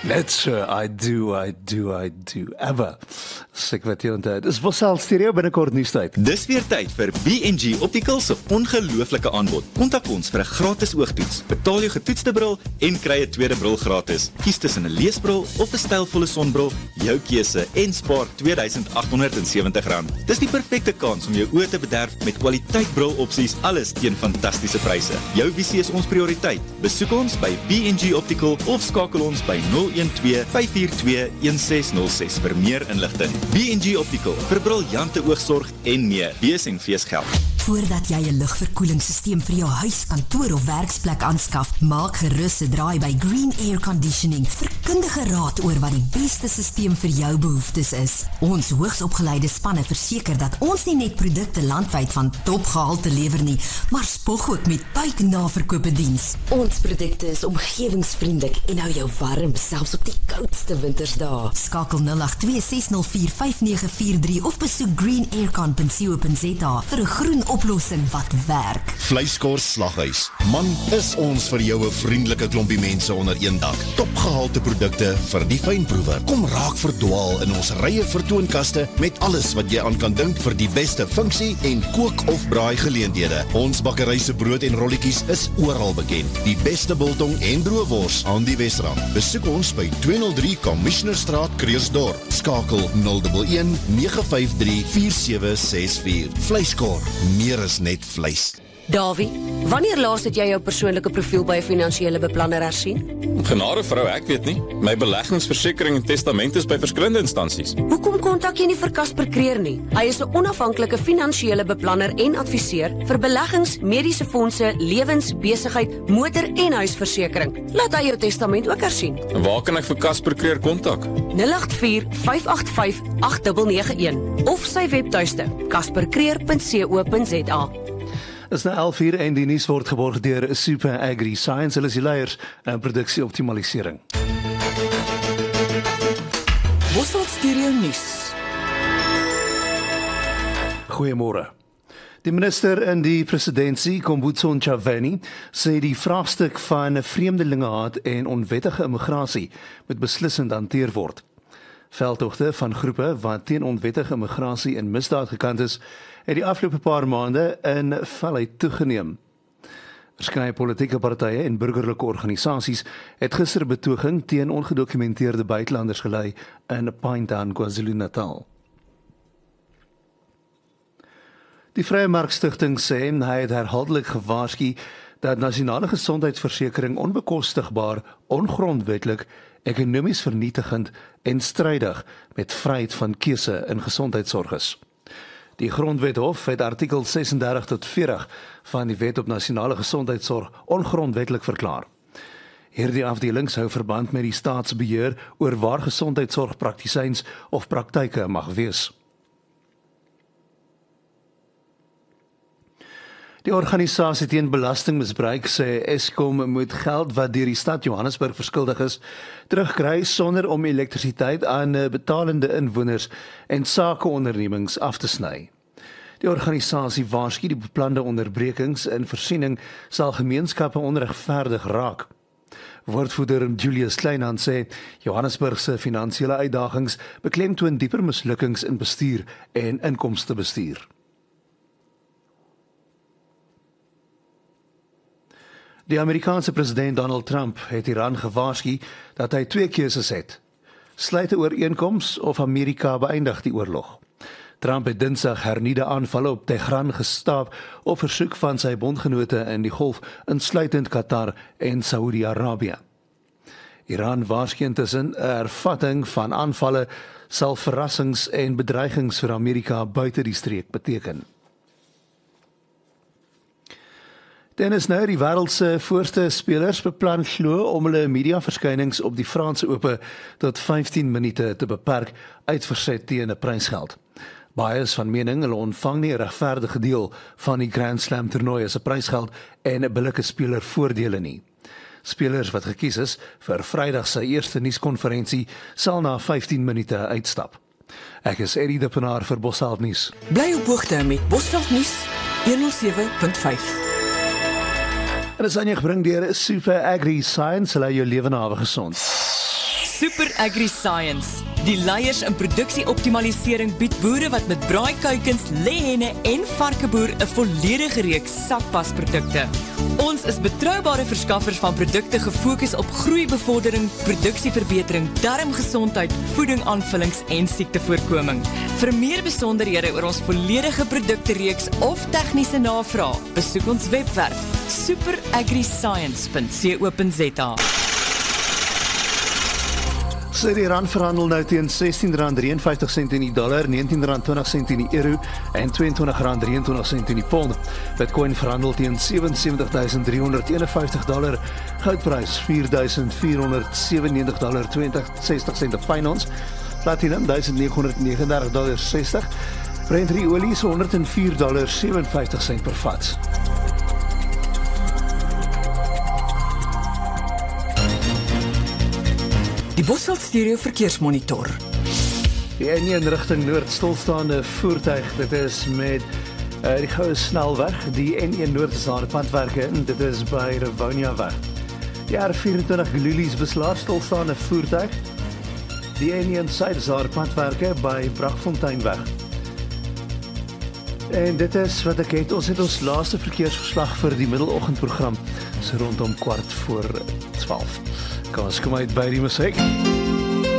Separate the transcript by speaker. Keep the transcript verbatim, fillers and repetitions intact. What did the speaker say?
Speaker 1: Net so, I do, I do, I do, ever. Sê wat jy onthou. Dis Bosal Stereo binnekort nuustyd.
Speaker 2: Dis weer tyd vir B en G Optical se ongelooflike aanbod. Kontak ons vir 'n gratis oogtoets. Betaal jou getoetste bril en kry 'n tweede bril gratis. Kies tussen 'n leesbril of 'n stylvolle sonbril, jou keuse en spaar twee duisend agt honderd sewentig rand. Dis die perfekte kans om jou oë te bederf met kwaliteit brilopsies, alles teen fantastiese pryse. Jou visie is ons prioriteit. Besoek ons by B en G Optical of skakel ons by nul een twee vyf vier twee een ses nul ses vir meer inligting. B en G Optical vir briljante oogsorg en meer. B S en V S geld.
Speaker 3: Voordat jy 'n lugverkoelingsstelsel vir jou huis, kantoor of werksplek aanskaf, maak gerus 'n draai by Green Air Conditioning vir kundige raad oor wat die beste stelsel vir jou behoeftes is. Ons hoogsopgeleide spanne verseker dat ons nie net produkte landwyd van topgehalte lewer nie, maar spog ook met buiknaverkope diens. Ons produkte is omgewingsvriendelik en hou jou warm, selfs op die koudste wintersdae. Skakel nul agt twee ses nul vier vyf nege vier drie of besoek green aircon punt co punt za vir 'n groen oplossing wat werk.
Speaker 4: Vleiskors Slaghuis. Man, is ons vir jou 'n vriendelike klompie mense onder een dak. Topgehalte produkte vir die fynproewer. Kom raak verdwaal in ons rye vertoonkaste met alles wat jy aan kan dink vir die beste funksie en kook of braai geleenthede. Ons bakkery se brood en rolletjies is oral bekend. Die beste biltong en droëwors aan die Wesrand. Besoek ons by tweehonderd drie Commissionerstraat, Kreersdorp. Skakel nul een een nege vyf drie vier sewe ses vier. Vleiskor, meer is net vleis.
Speaker 5: Davie, wanneer laas het jy jou persoonlike profiel by 'n finansiële beplanner hersien?
Speaker 6: Genade vrou, ek weet nie. My beleggingsversekering en testament is by verskillende instansies.
Speaker 5: Hoekom kontak jy nie vir Casper Creer nie? Hy is 'n onafhanklike finansiële beplanner en adviseur vir beleggings, mediese fondse, lewens, besigheid, motor en huisversekering. Laat hy jou testament ook hersien.
Speaker 6: En waar kan ek vir Casper Creer kontak?
Speaker 5: nul agt vier vyf agt vyf agt nege nege een of sy webtuiste casper creer punt co punt za.
Speaker 1: Is nou elf uur en die nuus word geborg deur Super Agri Science. Hulle is die leiers in produksie-optimalisering.
Speaker 7: Bosveld Stereo nuus.
Speaker 1: Goeiemôre. Die minister in die presidentskap, Kombutso Ntshavheni, sê die vraagstuk van vreemdelingehaat en onwettige immigrasie moet beslissend hanteer word. Veldtogte van groepe wat teen onwettige immigrasie en misdaad gekant is, het die afgelope paar maande in felheid toegeneem. Verskeie politieke partye en burgerlike organisasies het gister betoging teen ongedokumenteerde buitelanders gelei in Pinetown, KwaZulu-Natal. Die Vrye Mark Stichting sê hy het herhaaldelik gewaarsku dat nasionale gesondheidsversekering onbekostigbaar, ongrondwetlik, ekonomies vernietigend en strydig met vryheid van keuse in gesondheidsorg is. Die Grondwethof het artikel ses en dertig tot veertig van die Wet op Nasionale Gesondheidsorg ongrondwetlik verklaar. Hierdie afdelings hou verband met die staatsbeheer oor waar gesondheidsorgpraktisyns of praktyke mag wees. Die organisasie teen belastingmisbruik sê Eskom moet geld wat deur die stad Johannesburg verskuldig is, terugkry sonder om elektrisiteit aan betalende inwoners en sakeondernemings af te sny. Die organisasie waarsku die beplande onderbrekings in voorsiening sal gemeenskappe onregverdig raak. Woordvoerder Julius Kleinhans sê Johannesburg se finansiële uitdagings beklemtoon dieper mislukkings in bestuur en inkomstebestuur. Die Amerikaanse president Donald Trump het Iran gewaarsku dat hy twee keuses het: sluit 'n ooreenkoms of Amerika beëindig die oorlog. Trump het Dinsdag hernieude aanvalle op Tehran gestaaf op versoek van sy bondgenote in die Golf, insluitend Qatar en Saudi-Arabië. Iran waarsku intussen 'n hervatting van aanvalle sal verrassings en bedreigings vir Amerika buite die streek beteken. Tennis nou, die wêreld se voorste spelers beplan glo om hulle mediaverskynings op die Franse Ope tot vyftien minute te beperk uit verset teen 'n prysgeld. Baie is van mening hulle ontvang nie 'n regverdige deel van die Grand Slam toernooi as 'n prysgeld en 'n billike speler voordele nie. Spelers wat gekies is vir Vrydag se eerste nuuskonferensie sal na vyftien minute uitstap. Ek is Eddie de Pinaar vir Bosveld nuus.
Speaker 7: Bly op hoogte met Bosveld nuus honderd sewe punt vyf.
Speaker 1: En is aan jou gebring deur Super Agri Science, hulle jou lewe nawe gesond.
Speaker 7: Super Agri Science. Die leiers in produksieoptimalisering bied boere wat met braaikuikens, lêhenne en varkeboer 'n volledige reeks sakpasprodukte. Ons is betroubare verskaffers van produkte gefokus op groeibevordering, produksieverbetering, darmgesondheid, voedingaanvullings en siektevoorkoming. Vir meer besonderhede oor ons volledige produktereeks of tegniese navraag, besoek ons webwerf super agri science punt co punt za.
Speaker 1: Sy die rand verhandel nou teen sestien rand drieënvyftig sent in die dollar, negentien rand twintig sent in die euro en tweeëntwintig rand drieëntwintig sent in die pond. Bitcoin verhandel teen sewe ses sewende duisend driehonderd eenenvyftig dollar, goudprys vier duisend vierhonderd sewennegentig dollar tweeëntwintig sent op fyn ons, platinum duisend negenhonderd negenendertig dollar sestig, Brent olie is honderd en vier dollar sewenvyftig sent per vat.
Speaker 7: Die Bosveld Stereo Verkeersmonitor.
Speaker 1: Die N een rigting noord stilstaande voertuig, dit is met uh, die goue snelweg, die N een noord is daar padwerke en dit is by Rivonia weg. Die R vyerentwintig Gululies beslaar stilstaande voertuig, die N een suid is daar padwerke by Bragfontein weg. En dit is wat ek het, ons het ons laaste verkeersverslag vir die middeloggendprogram, so rondom kwart voor twaalf. Kom ons kom uit by die musiek.